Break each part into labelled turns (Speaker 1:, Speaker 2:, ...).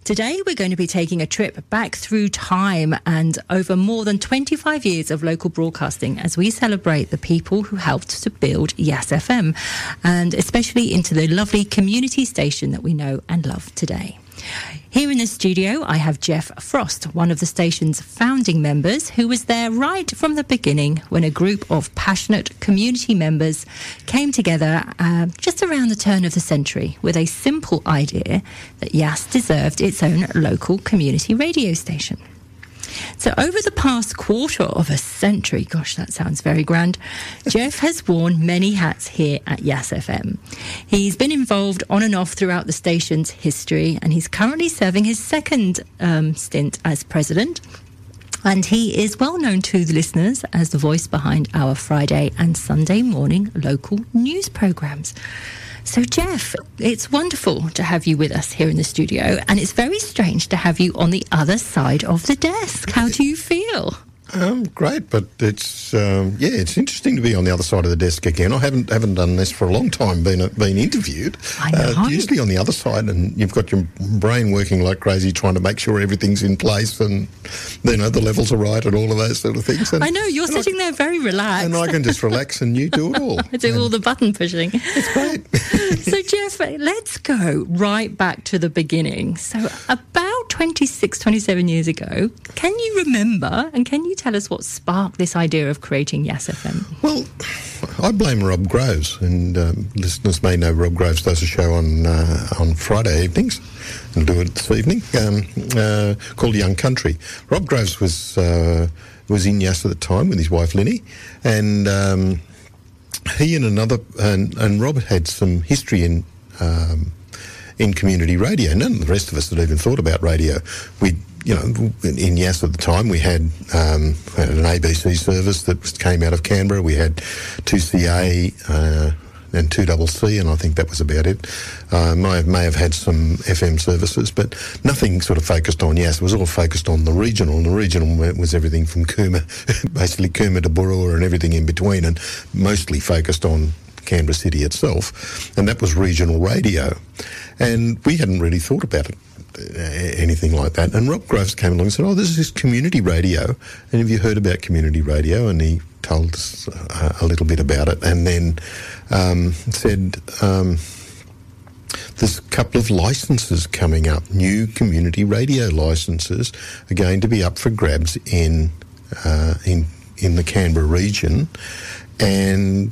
Speaker 1: Today, we're going to be taking a trip back through time and over more than 25 years of local broadcasting as we celebrate the people who helped to build Yas FM, and especially into the lovely community station that we know and love today. Here in the studio, I have Jeff Frost, one of the station's founding members, who was there right from the beginning when a group of passionate community members came together just around the turn of the century with a simple idea that Yas deserved its own local community radio station. So over the past quarter of a century, gosh, that sounds very grand, Jeff has worn many hats here at Yas FM. He's been involved on and off throughout the station's history, and he's currently serving his second stint as president. And he is well known to the listeners as the voice behind our Friday and Sunday morning local news programmes. So, Jeff, it's wonderful to have you with us here in the studio, and it's very strange to have you on the other side of the desk. How do you feel?
Speaker 2: Great, but it's it's interesting to be on the other side of the desk again. I haven't done this for a long time, been interviewed.
Speaker 1: I know.
Speaker 2: Usually on the other side, and you've got your brain working like crazy trying to make sure everything's in place and the levels are right and all of those sort of things. And,
Speaker 1: I know, you're sitting there very relaxed.
Speaker 2: And I can just relax and you do it all.
Speaker 1: I do all the button pushing.
Speaker 2: It's great.
Speaker 1: So, Jeff, let's go right back to the beginning. So about 26, 27 years ago, can you remember and can you tell us what sparked this idea of creating Yas FM?
Speaker 2: Well, I blame Rob Groves, and listeners may know Rob Groves does a show on Friday evenings, and do it this evening, called Young Country. Rob Groves was in Yas at the time with his wife Linny, and he and Rob had some history in community radio. None of the rest of us had even thought about radio. In Yas at the time, we had an ABC service that came out of Canberra. We had 2CA and 2CC, and I think that was about it. May have had some FM services, but nothing sort of focused on Yas. It was all focused on the regional, and the regional was everything from Cooma, basically Cooma to Burrawa and everything in between, and mostly focused on Canberra City itself, and that was regional radio. And we hadn't really thought about it, anything like that. And Rob Groves came along and said, this is community radio, and have you heard about community radio? And he told us a little bit about it, and then said, there's a couple of licences coming up. New community radio licences are going to be up for grabs in the Canberra region, and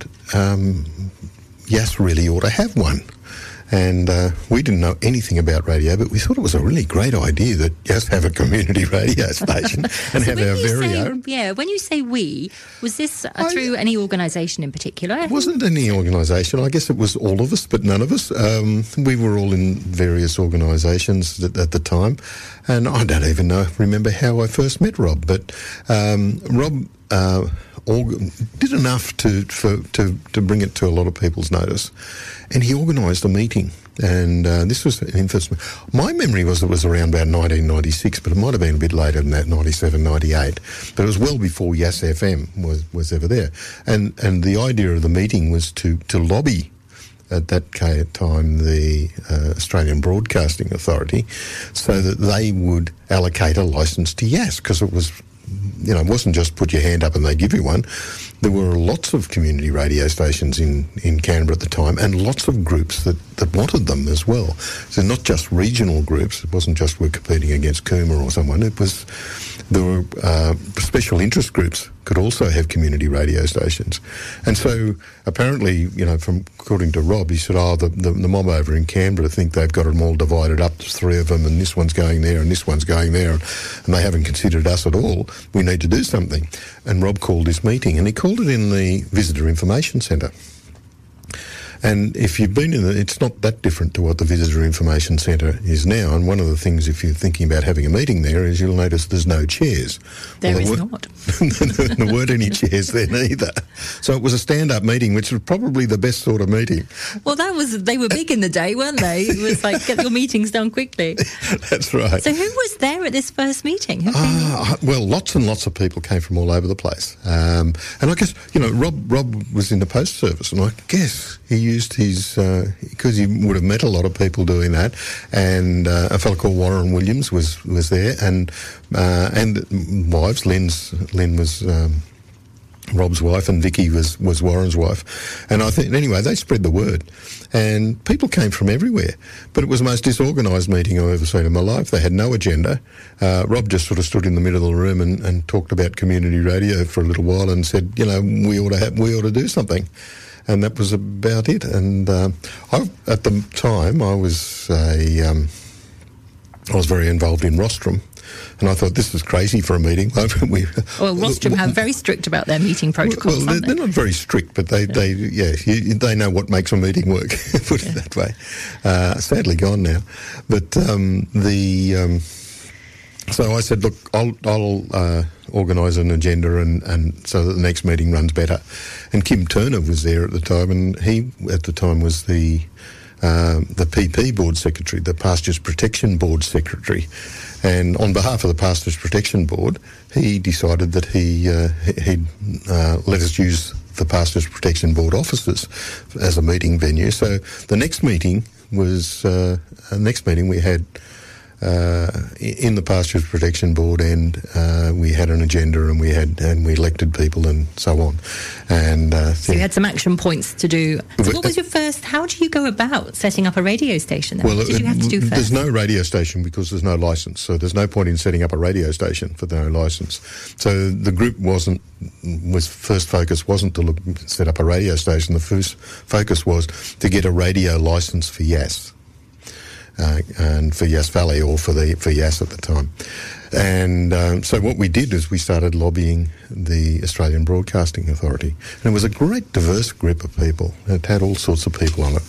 Speaker 2: Yas really ought to have one. And we didn't know anything about radio, but we thought it was a really great idea that Yas have a community radio station and have our very own.
Speaker 1: Yeah, when you say we, was this through any organisation in particular?
Speaker 2: It wasn't any organisation. I guess it was all of us, but none of us. We were all in various organisations at the time, and I don't even remember how I first met Rob, but Rob did enough to bring it to a lot of people's notice, and he organised a meeting, and this was an first. My memory was it was around about 1996, but it might have been a bit later than that, 97, 98. But it was well before Yas FM was ever there, and the idea of the meeting was to lobby at that time the Australian Broadcasting Authority, so that they would allocate a licence to Yas, because it was. It wasn't just put your hand up and they give you one. There were lots of community radio stations in Canberra at the time, and lots of groups that wanted them as well. So not just regional groups. It wasn't just we're competing against Cooma or someone. There were special interest groups could also have community radio stations. And so apparently, according to Rob, he said, the mob over in Canberra think they've got them all divided up. There's three of them, and this one's going there and this one's going there, and they haven't considered us at all. We need to do something. And Rob called this meeting, and he called it in the Visitor Information Centre. And if you've been in it's not that different to what the Visitor Information Centre is now. And one of the things, if you're thinking about having a meeting there, is you'll notice there's no chairs.
Speaker 1: There is not.
Speaker 2: There weren't any chairs there neither. So it was a stand-up meeting, which was probably the best sort of meeting.
Speaker 1: Well, they were big in the day, weren't they? It was like, get your meetings done quickly.
Speaker 2: That's right.
Speaker 1: So who was there at this first meeting?
Speaker 2: Well, lots and lots of people came from all over the place. And I guess, Rob was in the post service, and I guess he used his, because he would have met a lot of people doing that, and a fellow called Warren Williams was there, and wives. Lynn was Rob's wife, and Vicky was Warren's wife. And I think, anyway, they spread the word. And people came from everywhere. But it was the most disorganised meeting I've ever seen in my life. They had no agenda. Rob just sort of stood in the middle of the room and talked about community radio for a little while and said, you know, we ought to do something. And that was about it. And at the time, I was very involved in Rostrum. And I thought, this is crazy for a meeting.
Speaker 1: Rostrum have very strict about their meeting protocols.
Speaker 2: Well, they're not very strict, but they know what makes a meeting work. Put it that way. Sadly gone now, but so I said, look, I'll organise an agenda and so that the next meeting runs better. And Kim Turner was there at the time, and he at the time was the PP Board Secretary, the Pastures Protection Board Secretary. And on behalf of the Pastures Protection Board, he decided that he'd let us use the Pastures Protection Board offices as a meeting venue. So the next meeting was we had in the Pastures Protection Board, and we had an agenda, and we elected people and so on. And
Speaker 1: so you had some action points to do. So what was your first? How do you go about setting up a radio station? Then?
Speaker 2: Well,
Speaker 1: what did you have to do first?
Speaker 2: There's no radio station because there's no licence. So there's no point in setting up a radio station for no licence. So the group first focus wasn't to set up a radio station. The first focus was to get a radio licence for Yass. And for Yass Valley, or for Yass at the time. And so what we did is we started lobbying the Australian Broadcasting Authority. And it was a great diverse group of people. It had all sorts of people on it.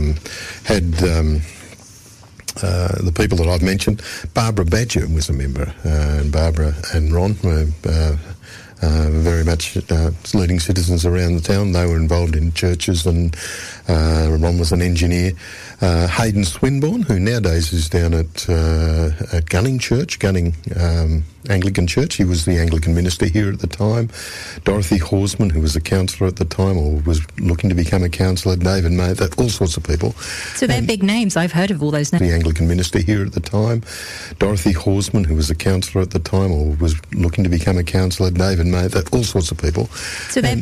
Speaker 2: The people that I've mentioned. Barbara Badger was a member, and Barbara and Ron were very much leading citizens around the town. They were involved in churches, and Ron was an engineer. Hayden Swinburne, who nowadays is down at Gunning Anglican Church. He was the Anglican minister here at the time. Dorothy Horsman, who was a councillor at the time, or was looking to become a councillor. David May, all sorts of people.
Speaker 1: So they're big names. I've heard of all those names.
Speaker 2: The Anglican minister here at the time. Dorothy Horsman, who was a councillor at the time, or was looking to become a councillor. David May, all sorts of people.
Speaker 1: So they're